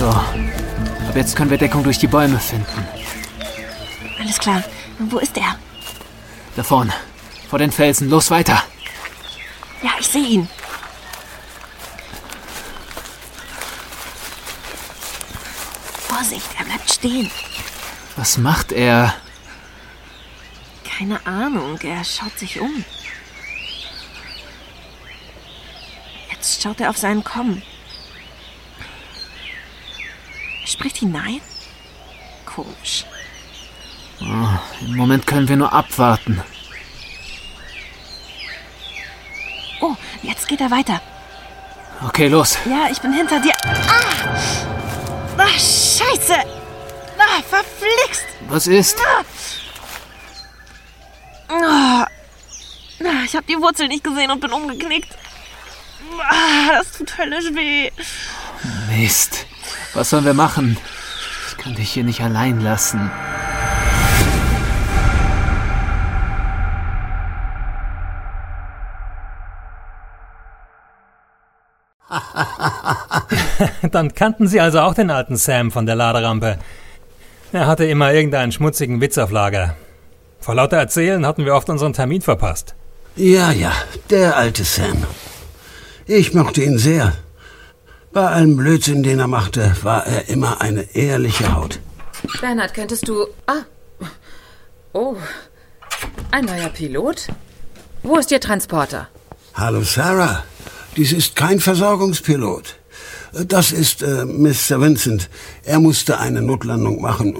So, ab jetzt können wir Deckung durch die Bäume finden. Alles klar. Wo ist er? Da vorne, vor den Felsen. Los, weiter. Ja, ich sehe ihn. Vorsicht, er bleibt stehen. Was macht er? Keine Ahnung, er schaut sich um. Jetzt schaut er auf seinen Kommen. Er spricht hinein? Komisch. Oh, im Moment können wir nur abwarten. Oh, jetzt geht er weiter. Okay, los. Ja, ich bin hinter dir. Ah, Scheiße! Verflixt! Was ist? Ich habe die Wurzel nicht gesehen und bin umgeknickt. Das tut höllisch weh. Mist. Was sollen wir machen? Ich kann dich hier nicht allein lassen. Dann kannten Sie also auch den alten Sam von der Laderampe. Er hatte immer irgendeinen schmutzigen Witz auf Lager. Vor lauter Erzählen hatten wir oft unseren Termin verpasst. Ja, der alte Sam. Ich mochte ihn sehr. Bei allem Blödsinn, den er machte, war er immer eine ehrliche Haut. Bernhard, könntest du... Oh, ein neuer Pilot? Wo ist Ihr Transporter? Hallo Sarah, dies ist kein Versorgungspilot. Das ist Mr. Vincent. Er musste eine Notlandung machen